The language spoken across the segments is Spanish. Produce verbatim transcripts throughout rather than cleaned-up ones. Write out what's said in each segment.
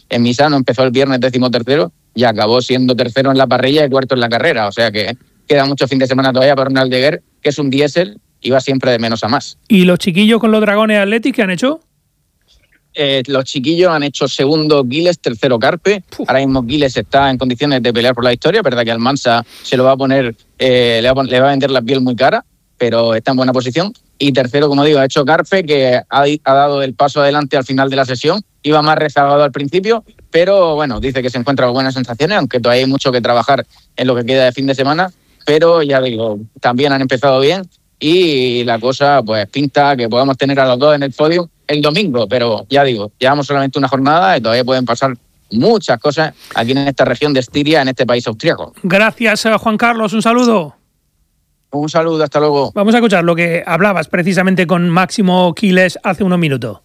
en Misano empezó el viernes decimotercero y acabó siendo tercero en la parrilla y cuarto en la carrera. O sea que queda mucho fin de semana todavía para un Aldeguer, que es un diésel y va siempre de menos a más. ¿Y los chiquillos con los Dragones Athletic qué han hecho? Eh, los chiquillos han hecho segundo Giles, tercero Carpe. Uf. Ahora mismo Giles está en condiciones de pelear por la victoria, verdad que Almansa se lo va a poner, eh, le, va a, le va a vender la piel muy cara, pero está en buena posición. Y tercero, como digo, ha hecho Carpe, que ha, ha dado el paso adelante al final de la sesión. Iba más rezagado al principio, pero bueno, dice que se encuentra con buenas sensaciones, aunque todavía hay mucho que trabajar en lo que queda de fin de semana. Pero ya digo, también han empezado bien y la cosa pues pinta que podamos tener a los dos en el podio el domingo, pero ya digo, llevamos solamente una jornada y todavía pueden pasar muchas cosas aquí en esta región de Estiria, en este país austríaco. Gracias, Juan Carlos, un saludo. Un saludo, hasta luego. Vamos a escuchar lo que hablabas precisamente con Máximo Quiles hace unos minutos.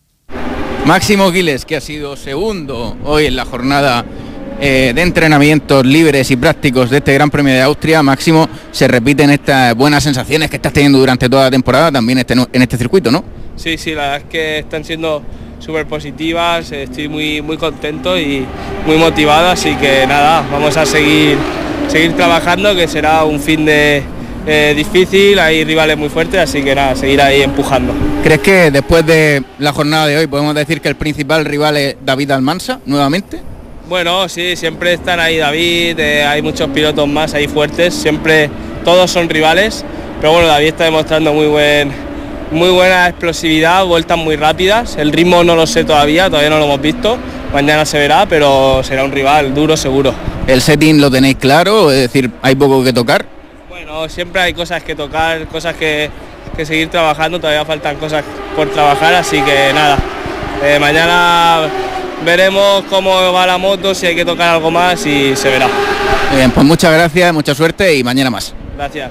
Máximo Quiles, que ha sido segundo hoy en la jornada eh, de entrenamientos libres y prácticos de este Gran Premio de Austria. Máximo, se repiten estas buenas sensaciones que estás teniendo durante toda la temporada también este, en este circuito, ¿no? Sí, sí, la verdad es que están siendo súper positivas, estoy muy, muy contento y muy motivado, así que nada, vamos a seguir, seguir trabajando, que será un fin de eh, difícil, hay rivales muy fuertes, así que nada, seguir ahí empujando. ¿Crees que después de la jornada de hoy podemos decir que el principal rival es David Almansa, nuevamente? Bueno, sí, siempre están ahí David, eh, hay muchos pilotos más ahí fuertes, siempre todos son rivales, pero bueno, David está demostrando muy buen... Muy buena explosividad, vueltas muy rápidas, el ritmo no lo sé todavía, todavía no lo hemos visto, mañana se verá, pero será un rival duro seguro. ¿El setting lo tenéis claro? Es decir, ¿hay poco que tocar? Bueno, siempre hay cosas que tocar, cosas que, que seguir trabajando, todavía faltan cosas por trabajar, así que nada, eh, mañana veremos cómo va la moto, si hay que tocar algo más y se verá. Bien, pues muchas gracias, mucha suerte y mañana más. Gracias.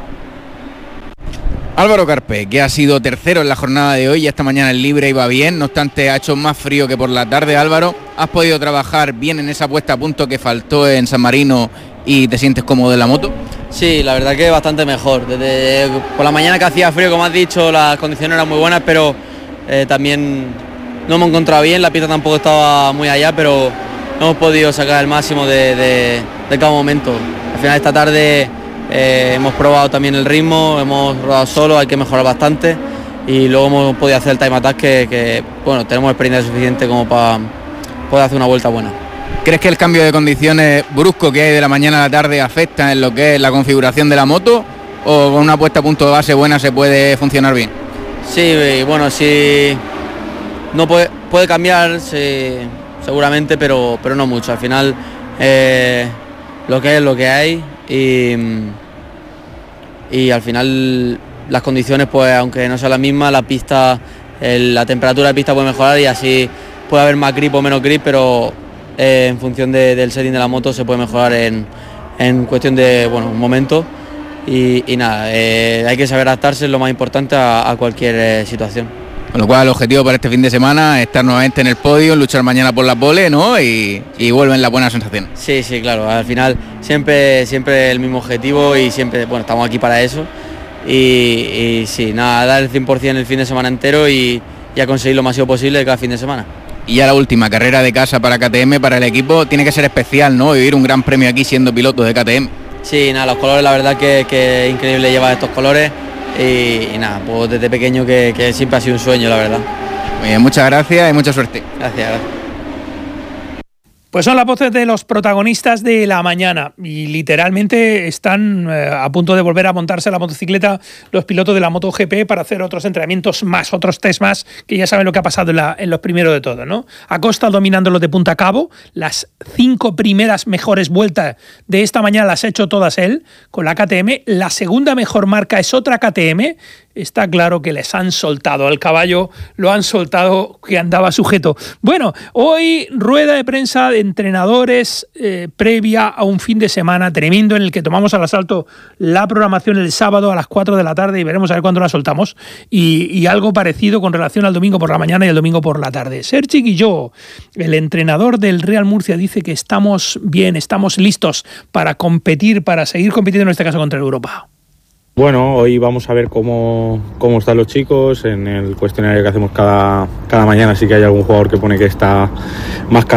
Álvaro Carpe, que ha sido tercero en la jornada de hoy y esta mañana el libre iba bien, no obstante ha hecho más frío que por la tarde. Álvaro, ¿has podido trabajar bien en esa puesta a punto que faltó en San Marino y te sientes cómodo en la moto? Sí, la verdad que bastante mejor. Desde por la mañana que hacía frío, como has dicho, las condiciones eran muy buenas, pero eh, también no hemos encontrado bien, la pista tampoco estaba muy allá, pero no hemos podido sacar el máximo de, de, de cada momento. Al final esta tarde... Eh, hemos probado también el ritmo, hemos rodado solo, hay que mejorar bastante y luego hemos podido hacer el time attack que, que bueno, tenemos experiencia suficiente como para poder hacer una vuelta buena. ¿Crees que el cambio de condiciones brusco que hay de la mañana a la tarde afecta en lo que es la configuración de la moto o con una puesta a punto de base buena se puede funcionar bien? Sí, bueno, sí, no puede, puede cambiar sí, seguramente, pero, pero no mucho. Al final eh, lo que es lo que hay. Y, y al final las condiciones, pues aunque no sean las mismas, la pista, el, la temperatura de pista puede mejorar y así puede haber más grip o menos grip, pero eh, en función de, del setting de la moto se puede mejorar en, en cuestión de bueno, un momento y, y nada, eh, hay que saber adaptarse, es lo más importante a, a cualquier eh, situación. Con lo cual el objetivo para este fin de semana es estar nuevamente en el podio, luchar mañana por la pole, ¿no? Y, y vuelven las buenas sensaciones. Sí, sí, claro. Al final siempre, siempre el mismo objetivo y siempre, bueno, estamos aquí para eso. Y, y sí, nada, dar el cien por ciento el fin de semana entero y, y a conseguir lo máximo posible cada fin de semana. Y ya la última carrera de casa para K T M, para el equipo, tiene que ser especial, ¿no? Vivir un gran premio aquí siendo piloto de K T M. Sí, nada, los colores, la verdad que, que es increíble llevar estos colores. Y, y nada, pues desde pequeño que, que siempre ha sido un sueño, la verdad. Muy bien, muchas gracias y mucha suerte. Gracias, gracias. Pues son las voces de los protagonistas de la mañana y literalmente están eh, a punto de volver a montarse la motocicleta los pilotos de la MotoGP para hacer otros entrenamientos más, otros test más, que ya saben lo que ha pasado en, la, en los primeros de todo, ¿no? Acosta dominando los de punta a cabo, las cinco primeras mejores vueltas de esta mañana las ha hecho todas él con la K T M, la segunda mejor marca es otra K T M. Está claro que les han soltado al caballo, lo han soltado que andaba sujeto. Bueno, hoy rueda de prensa de entrenadores eh, previa a un fin de semana tremendo en el que tomamos al asalto la programación el sábado a las cuatro de la tarde y veremos a ver cuándo la soltamos. Y, y algo parecido con relación al domingo por la mañana y el domingo por la tarde. Sergi Guilló, el entrenador del Real Murcia, dice que estamos bien, estamos listos para competir, para seguir compitiendo en este caso contra el Europa. Bueno, hoy vamos a ver cómo, cómo están los chicos. En el cuestionario que hacemos cada, cada mañana sí que hay algún jugador que pone que está más cansado